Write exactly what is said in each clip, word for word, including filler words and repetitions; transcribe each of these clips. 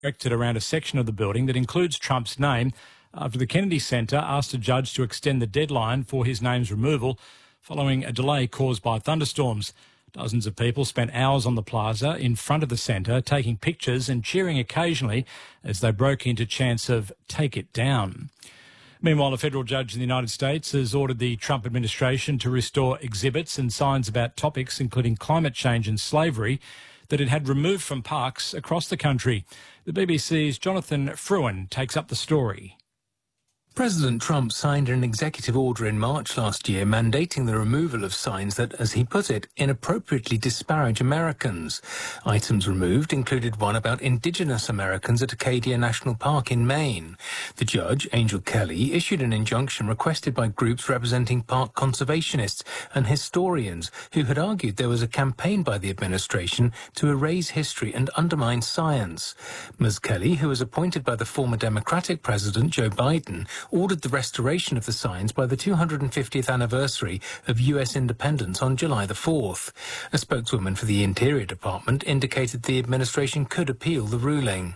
erected around a section of the building that includes Trump's name after the Kennedy Center asked a judge to extend the deadline for his name's removal following a delay caused by thunderstorms. Dozens of people spent hours on the plaza in front of the centre taking pictures and cheering occasionally as they broke into chants of "Take it down." Meanwhile, a federal judge in the United States has ordered the Trump administration to restore exhibits and signs about topics including climate change and slavery that it had removed from parks across the country. The B B C's Jonathan Fruin takes up the story. President Trump signed an executive order in March last year mandating the removal of signs that, as he put it, inappropriately disparage Americans. Items removed included one about Indigenous Americans at Acadia National Park in Maine. The judge, Angel Kelly, issued an injunction requested by groups representing park conservationists and historians who had argued there was a campaign by the administration to erase history and undermine science. Miz Kelly, who was appointed by the former Democratic President Joe Biden, ordered the restoration of the signs by the two hundred fiftieth anniversary of U S independence on July the fourth. A spokeswoman for the Interior Department indicated the administration could appeal the ruling.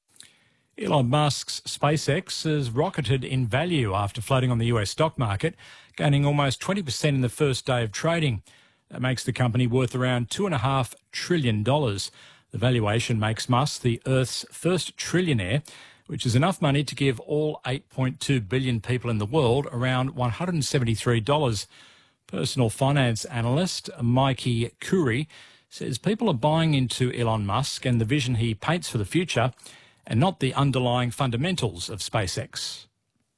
Elon Musk's SpaceX has rocketed in value after floating on the U S stock market, gaining almost twenty percent in the first day of trading. That makes the company worth around two point five trillion dollars. The valuation makes Musk the Earth's first trillionaire, which is enough money to give all eight point two billion people in the world around one hundred seventy-three dollars. Personal finance analyst Mikey Curry says people are buying into Elon Musk and the vision he paints for the future and not the underlying fundamentals of SpaceX.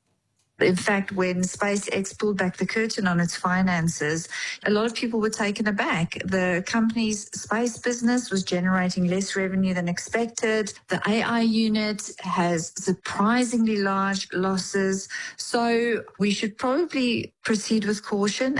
In fact, when SpaceX pulled back the curtain on its finances, a lot of people were taken aback. The company's space business was generating less revenue than expected. The A I unit has surprisingly large losses. So we should probably proceed with caution.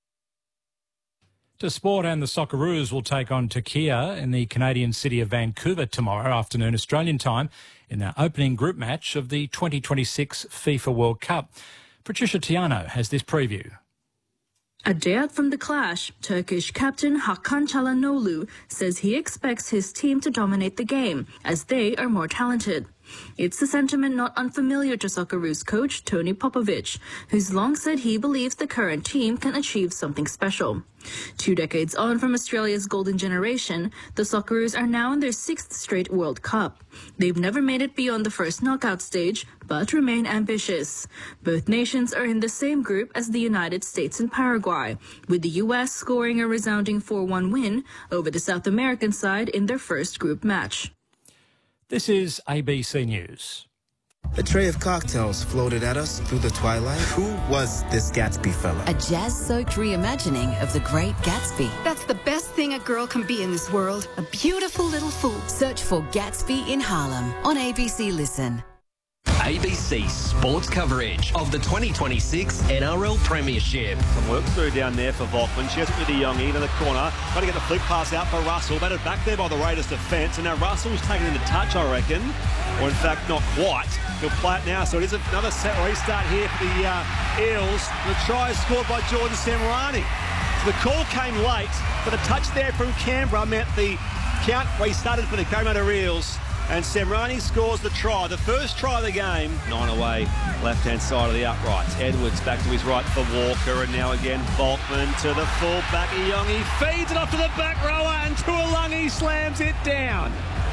To sport, and the Socceroos will take on Turkey in the Canadian city of Vancouver tomorrow afternoon Australian time in their opening group match of the twenty twenty-six FIFA World Cup. Patricia Tiano has this preview. A day out from the clash, Turkish captain Hakan Çalhanoğlu says he expects his team to dominate the game as they are more talented. It's a sentiment not unfamiliar to Socceroos coach Tony Popovic, who's long said he believes the current team can achieve something special. Two decades on from Australia's golden generation, the Socceroos are now in their sixth straight World Cup. They've never made it beyond the first knockout stage, but remain ambitious. Both nations are in the same group as the United States and Paraguay, with the U S scoring a resounding four one win over the South American side in their first group match. This is A B C News. A tray of cocktails floated at us through the twilight. Who was this Gatsby fella? A jazz-soaked reimagining of the Great Gatsby. That's the best thing a girl can be in this world. A beautiful little fool. Search for Gatsby in Harlem on A B C Listen. A B C sports coverage of the twenty twenty-six N R L Premiership. Some work through down there for Volkman. She has it with the young into the corner. Trying to get the flick pass out for Russell. Batted back there by the Raiders defence. And now Russell's taken into touch, I reckon. Or in fact, not quite. He'll play it now. So it is another set restart here for the uh, Eels. The try is scored by Jordan Samorani. So the call came late, but the touch there from Canberra meant the count restarted for the Parramatta Eels. And Samrani scores the try, the first try of the game. Nine away, left-hand side of the uprights. Edwards back to his right for Walker, and now again Volkman to the full-back. Iongi feeds it off to the back rower, and Tuolungi slams it down.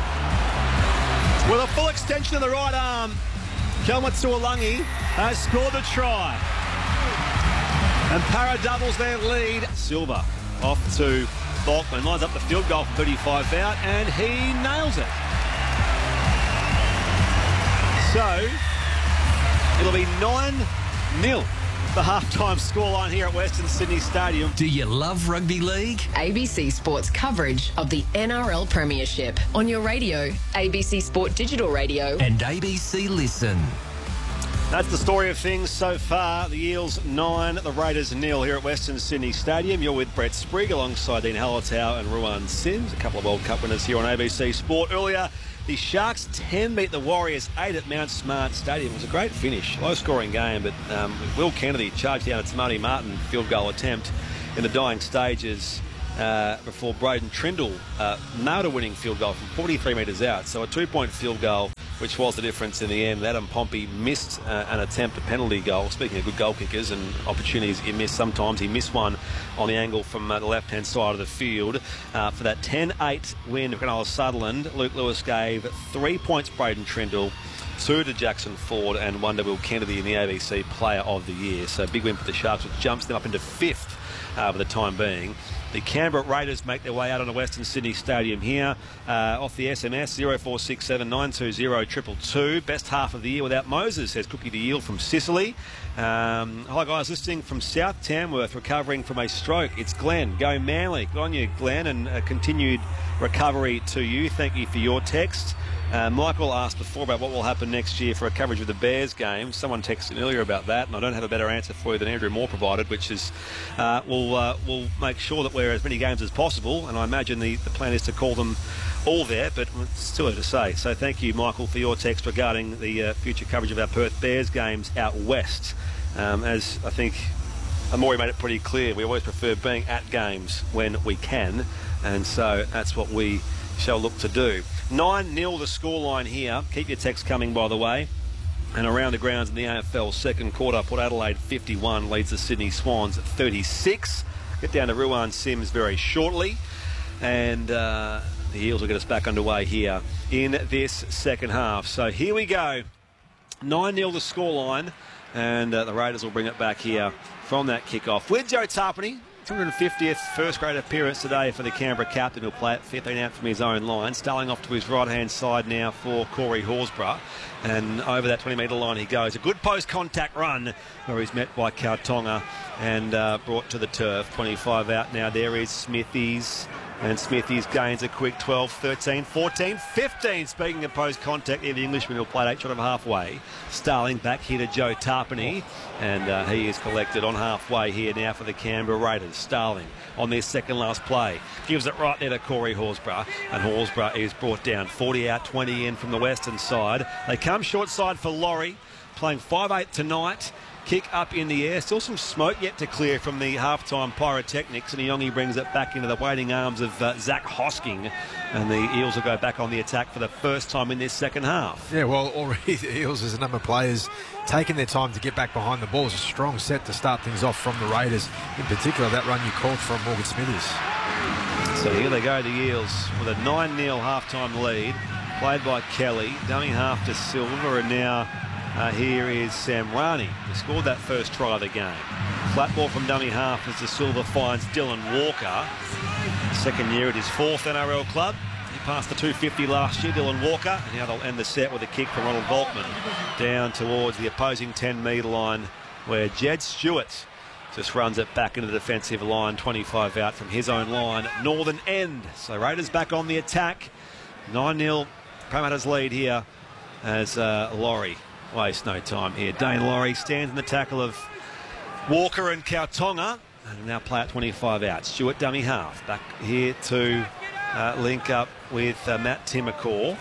With a full extension of the right arm, Kelma Tuolungi has scored the try. And Para doubles their lead. Silva off to Volkman, lines up the field goal from thirty-five out, and he nails it. So, it'll be nine nil, the halftime scoreline here at Western Sydney Stadium. Do you love rugby league? A B C Sports coverage of the N R L Premiership. On your radio, A B C Sport Digital Radio. And A B C Listen. That's the story of things so far. The Eels nine, the Raiders nil here at Western Sydney Stadium. You're with Brett Sprigg alongside Dean Hallertau and Ruan Sims, a couple of World Cup winners here on A B C Sport. Earlier, the Sharks ten beat the Warriors eight at Mount Smart Stadium. It was a great finish, low-scoring game, but um, Will Kennedy charged down its Marty Martin field goal attempt in the dying stages. uh, before Braden Trindle uh, nailed a winning field goal from forty-three metres out. So a two-point field goal, which was the difference in the end. Adam Pompey missed uh, an attempt at penalty goal. Speaking of good goal kickers and opportunities he missed sometimes, he missed one on the angle from uh, the left-hand side of the field. Uh, for that ten eight win of Cronulla Sutherland, Luke Lewis gave three points Braden Trindle, two to Jackson Ford, and one to Will Kennedy in the A B C Player of the Year. So big win for the Sharks, which jumps them up into fifth uh, for the time being. The Canberra Raiders make their way out on the Western Sydney Stadium here. Uh, off the S M S, zero four six seven nine two zero two two two. Best half of the year without Moses, says Cookie the Eel from Sicily. Um, hi guys, listening from South Tamworth, recovering from a stroke. It's Glenn. Go Manly. Good on you, Glenn, and a continued recovery to you. Thank you for your text. Uh, Michael asked before about what will happen next year for a coverage of the Bears game. Someone texted earlier about that, and I don't have a better answer for you than Andrew Moore provided, which is uh, we'll, uh, we'll make sure that we're as many games as possible, and I imagine the, the plan is to call them all there, but it's too early to say. So thank you, Michael, for your text regarding the uh, future coverage of our Perth Bears games out west. Um, as I think Amori made it pretty clear, we always prefer being at games when we can, and so that's what we shall look to do. nine nil the scoreline here. Keep your text coming, by the way. And around the grounds in the A F L second quarter, Port Adelaide fifty-one leads the Sydney Swans at thirty-six. Get down to Ruan Sims very shortly. And uh, the Eels will get us back underway here in this second half. So here we go. nine nil the scoreline. And uh, the Raiders will bring it back here from that kickoff with Joe Tarpany. two hundred fiftieth first grade appearance today for the Canberra captain, who'll play it fifteen out from his own line. Starling off to his right-hand side now for Corey Horsburgh. And over that twenty metre line he goes. A good post-contact run where he's met by Kautonga and uh, brought to the turf. twenty-five out now. There is Smithies. And Smithies gains a quick twelve, thirteen, fourteen, fifteen. Speaking of post-contact, the Englishman who played eight shot of halfway. Starling back here to Joe Tarpany. And uh, he is collected on halfway here now for the Canberra Raiders. Starling on their second last play. Gives it right there to Corey Horsburgh. And Horsburgh is brought down. forty out, twenty in from the western side. They come short side for Laurie. Playing five eight tonight. Kick up in the air. Still some smoke yet to clear from the halftime pyrotechnics. And Iongi brings it back into the waiting arms of uh, Zach Hosking. And the Eels will go back on the attack for the first time in this second half. Yeah, well, already the Eels, as a number of players, taking their time to get back behind the ball. It's a strong set to start things off from the Raiders. In particular, that run you called from Morgan Smithies. So here they go, the Eels, with a nine nil halftime lead. Played by Kelly. Dummy half to Silver, and now... Uh, here is Samrani, who scored that first try of the game. Flat ball from dummy half as the Silver finds Dylan Walker. Second year at his fourth N R L club. He passed the two fifty last year, Dylan Walker. And now they'll end the set with a kick from Ronald Volkman down towards the opposing ten metre line, where Jed Stewart just runs it back into the defensive line. twenty-five out from his own line, northern end. So Raiders back on the attack. nine nil Parramatta's lead here as uh, Laurie waste no time here. Dane Laurie stands in the tackle of Walker and Kautonga, and will now play at twenty-five out. Stewart dummy half back here to uh, link up with uh, Matt Timmercore,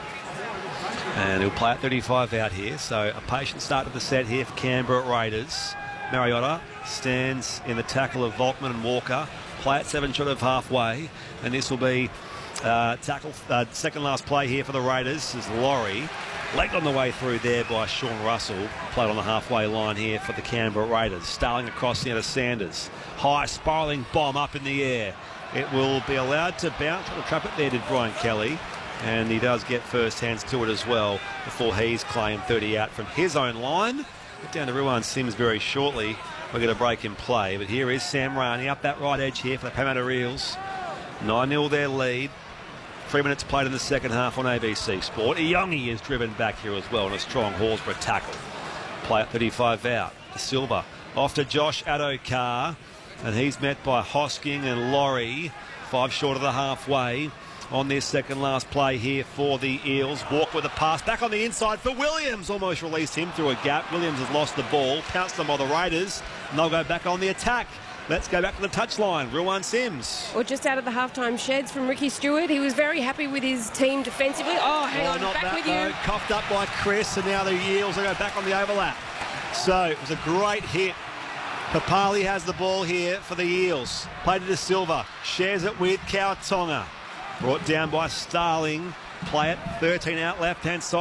and he'll play at thirty-five out here. So a patient start to the set here for Canberra Raiders. Mariota stands in the tackle of Volkman and Walker. Play at seven short of halfway, and this will be uh, tackle uh, second last play here for the Raiders as Laurie. Legged on the way through there by Sean Russell. Played on the halfway line here for the Canberra Raiders. Starling across now to Sanders. High spiralling bomb up in the air. It will be allowed to bounce. The trumpet there did Brian Kelly. And he does get first hands to it as well before he's claimed thirty out from his own line. Get down to Ruan Sims very shortly. We're going to break in play. But here is Sam Rani up that right edge here for the Parramatta Eels. nine nil their lead. Three minutes played in the second half on A B C Sport. Iongi is driven back here as well in a strong Horsburgh tackle. Play at thirty-five out. Silva off to Josh Adokar, and he's met by Hosking and Laurie. Five short of the halfway on their second last play here for the Eels. Walk with a pass back on the inside for Williams. Almost released him through a gap. Williams has lost the ball. Pounced them by the Raiders, and they'll go back on the attack. Let's go back to the touchline. Ruan Sims. Well, just out of the halftime sheds from Ricky Stewart. He was very happy with his team defensively. Oh, hang oh, on, not back that, with though. you. Coughed up by Chris, and now the Eels will go back on the overlap. So it was a great hit Papali has the ball here for the Eels. Played it to Silva. Shares it with Kautonga. Brought down by Starling. Play it. thirteen out left-hand side.